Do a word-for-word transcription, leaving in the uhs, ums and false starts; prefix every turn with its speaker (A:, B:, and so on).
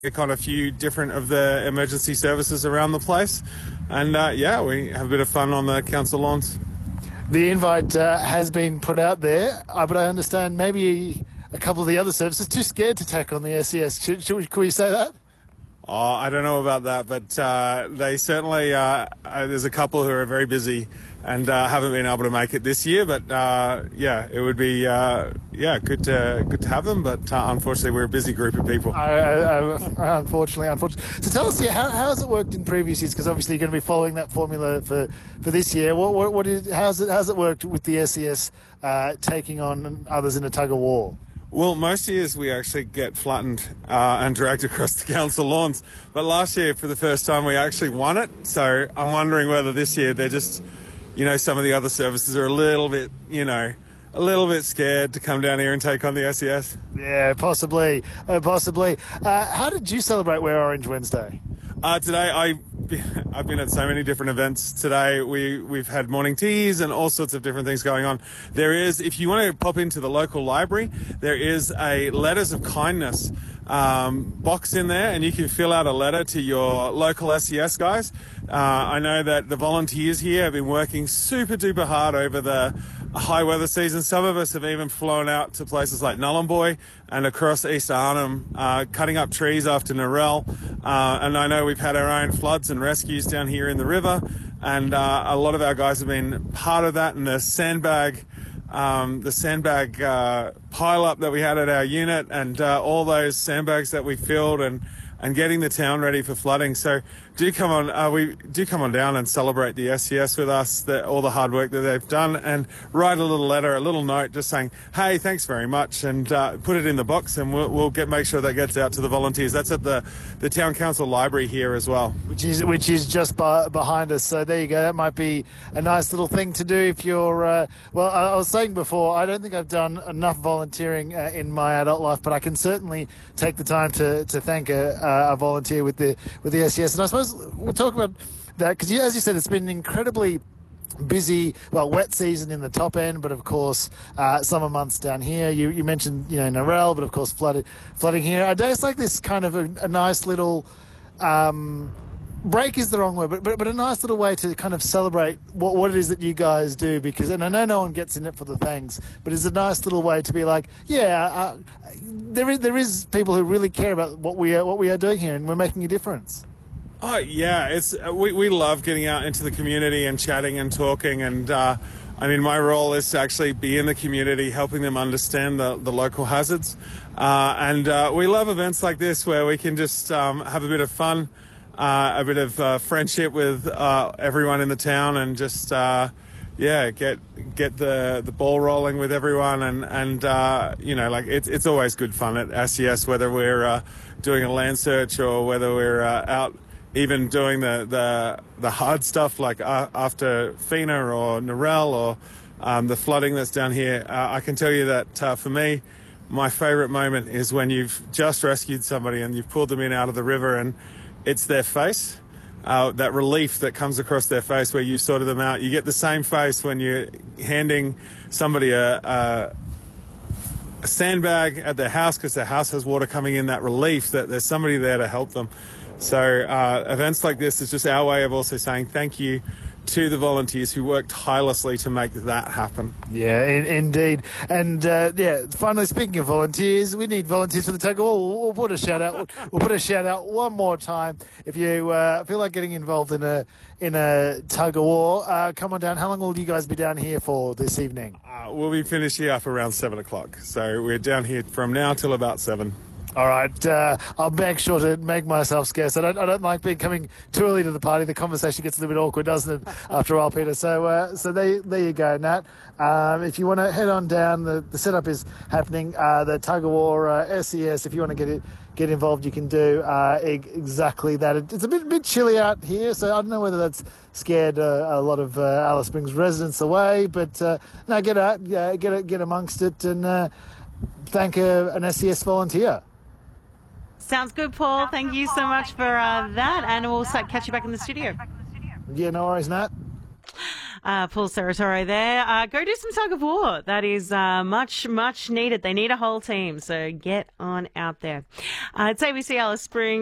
A: on a few different of the emergency services around the place. And uh, yeah, we have a bit of fun on the council lawns.
B: The invite uh, has been put out there, uh, but I understand maybe a couple of the other services too scared to tack on the S E S. Should, should we, can we say that?
A: Oh, I don't know about that, but uh, they certainly, uh, uh, there's a couple who are very busy and uh, haven't been able to make it this year. But uh, yeah, it would be, uh, yeah, good to good to have them. But uh, unfortunately, we're a busy group of people.
B: I, I, I, unfortunately, unfortunately. So tell us, yeah, how, how has it worked in previous years? Because obviously you're going to be following that formula for, for this year. What, what, what is, how's it how's it worked with the S E S uh, taking on others in a tug of war?
A: Well, most years we actually get flattened uh, and dragged across the council lawns. But last year, for the first time, we actually won it. So I'm wondering whether this year they're just, you know, some of the other services are a little bit, you know, a little bit scared to come down here and take on the S E S.
B: Yeah, possibly, uh, possibly. Uh, how did you celebrate Wear Orange Wednesday?
A: Uh, today, I, I've been at so many different events. Today, we, we've had morning teas and all sorts of different things going on. There is, if you want to pop into the local library, there is a Letters of Kindness um, box in there, and you can fill out a letter to your local S E S guys. Uh, I know that the volunteers here have been working super duper hard over the high weather season. Some of us have even flown out to places like Nullarbor and across East Arnhem, uh, cutting up trees after Narelle. Uh, and I know we've had our own floods and rescues down here in the river. And uh, a lot of our guys have been part of that. And the sandbag, um, the sandbag uh, pile up that we had at our unit, and uh, all those sandbags that we filled, and and getting the town ready for flooding. So do come on, uh, we do come on down and celebrate the S E S with us, the, all the hard work that they've done, and write a little letter, a little note just saying, hey, thanks very much, and uh, put it in the box, and we'll, we'll get make sure that gets out to the volunteers. That's at the, the Town Council Library here as well.
B: Which is which is just by, behind us. So there you go. That might be a nice little thing to do if you're, uh, well, I, I was saying before, I don't think I've done enough volunteering uh, in my adult life, but I can certainly take the time to, to thank a, a volunteer with the with the S E S. And I suppose we'll talk about that because, as you said, it's been incredibly busy, well, wet season in the top end, but of course, uh, summer months down here. You, you mentioned, you know, Narelle, but of course, flooded, flooding here. Are days like this kind of a, a nice little um, break is the wrong word, but, but but a nice little way to kind of celebrate what, what it is that you guys do? Because, and I know no one gets in it for the thanks, but it's a nice little way to be like, yeah, uh, there is there is people who really care about what we are what we are doing here, and we're making a difference.
A: Oh yeah, it's we we love getting out into the community and chatting and talking, and uh, I mean, my role is to actually be in the community, helping them understand the the local hazards, uh, and uh, we love events like this where we can just um, have a bit of fun. Uh, a bit of uh, friendship with uh, everyone in the town, and just uh, yeah, get get the, the ball rolling with everyone, and and uh, you know, like it's it's always good fun at S E S, whether we're uh, doing a land search or whether we're uh, out even doing the the, the hard stuff like uh, after Fina or Narelle or um, the flooding that's down here. Uh, I can tell you that uh, for me, my favourite moment is when you've just rescued somebody and you've pulled them in out of the river, and it's their face, uh, that relief that comes across their face where you sorted them out. You get the same face when you're handing somebody a, a, a sandbag at their house because their house has water coming in, that relief that there's somebody there to help them. So uh, events like this is just our way of also saying thank you to the volunteers who work tirelessly to make that happen.
B: Yeah, in, indeed. And uh, yeah, finally, speaking of volunteers, we need volunteers for the tug of war. We'll, we'll put a shout out. We'll, we'll put a shout out one more time. If you uh, feel like getting involved in a in a tug of war, uh, come on down. How long will you guys be down here for this evening?
A: Uh, we'll be finishing up around seven o'clock. So we're down here from now till about seven.
B: All right, uh, I'll make sure to make myself scarce. I don't, I don't like being coming too early to the party. The conversation gets a little bit awkward, doesn't it, after a while, Peter? So, uh, so there, there you go, Nat. Um, if you want to head on down, the, the setup is happening. Uh, the tug of war uh, S E S. If you want to get it, get involved, you can do uh, e- exactly that. It, it's a bit, bit chilly out here, so I don't know whether that's scared uh, a lot of uh, Alice Springs residents away. But uh, no, get out, uh, get get amongst it, and uh, thank a, an S E S volunteer.
C: Sounds good, Paul. Thank you so much for uh, that, and we'll catch you back in the studio.
B: Yeah, no worries, Nat.
C: Uh, Paul Serratore there. Uh, go do some tug of war. That is uh, much, much needed. They need a whole team, so get on out there. Uh, it's A B C Alice Springs.